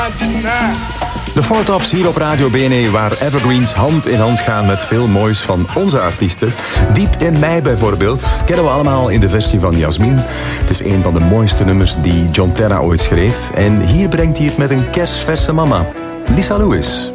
De Four Tops hier op Radio BNE, waar evergreens hand in hand gaan met veel moois van onze artiesten. Diep in mij bijvoorbeeld, kennen we allemaal in de versie van Jasmin. Het is een van de mooiste nummers die John Terra ooit schreef. En hier brengt hij het met een kersverse mama, Lisa Lewis.